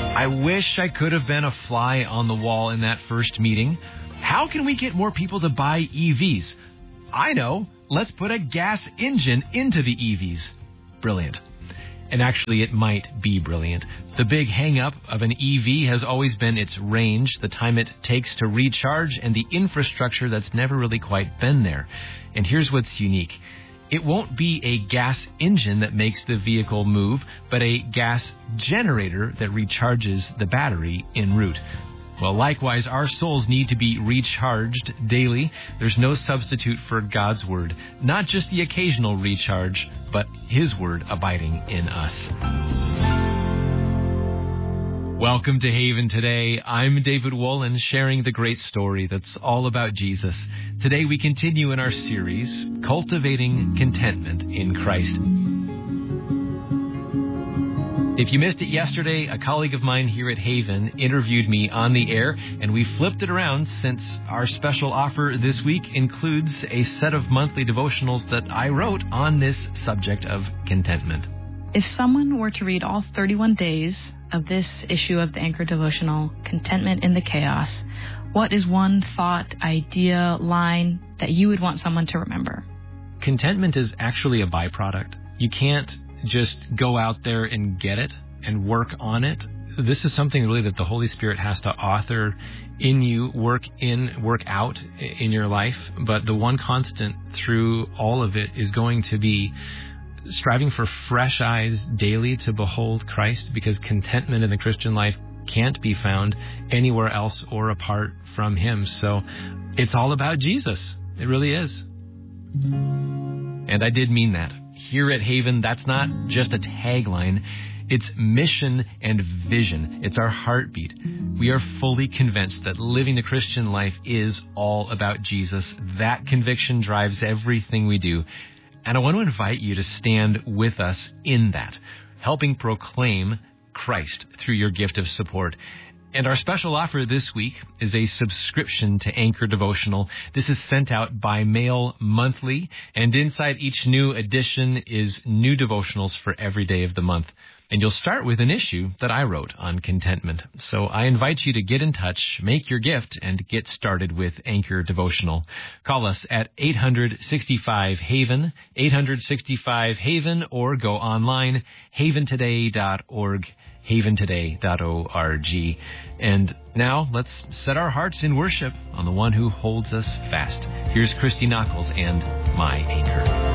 I wish I could have been a fly on the wall in that first meeting. How can we get more people to buy EVs? I know. Let's put a gas engine into the EVs. Brilliant. And actually, it might be brilliant. The big hang-up of an EV has always been its range, the time it takes to recharge, and the infrastructure that's never really quite been there. And here's what's unique. It won't be a gas engine that makes the vehicle move, but a gas generator that recharges the battery en route. Well, likewise, our souls need to be recharged daily. There's no substitute for God's Word. Not just the occasional recharge, but His Word abiding in us. Welcome to Haven Today. I'm David Wolin, sharing the great story that's all about Jesus. Today we continue in our series, Cultivating Contentment in Christ. If you missed it yesterday, a colleague of mine here at Haven interviewed me on the air, and we flipped it around since our special offer this week includes a set of monthly devotionals that I wrote on this subject of contentment. If someone were to read all 31 days of this issue of the Anchor Devotional, Contentment in the Chaos, what is one thought, idea, line that you would want someone to remember? Contentment is actually a byproduct. You can't just go out there and get it and work on it. This is something really that the Holy Spirit has to author in you, work out in your life. But the one constant through all of it is going to be striving for fresh eyes daily to behold Christ, because contentment in the Christian life can't be found anywhere else or apart from Him. So it's all about Jesus. It really is. And I did mean that. Here at Haven, that's not just a tagline. It's mission and vision. It's our heartbeat. We are fully convinced that living the Christian life is all about Jesus. That conviction drives everything we do. And I want to invite you to stand with us in that, helping proclaim Christ through your gift of support. And our special offer this week is a subscription to Anchor Devotional. This is sent out by mail monthly, and inside each new edition is new devotionals for every day of the month. And you'll start with an issue that I wrote on contentment. So I invite you to get in touch, make your gift, and get started with Anchor Devotional. Call us at 865-HAVEN, 865-HAVEN, or go online, haventoday.org, haventoday.org. And now let's set our hearts in worship on the one who holds us fast. Here's Christy Nockels and My Anchor.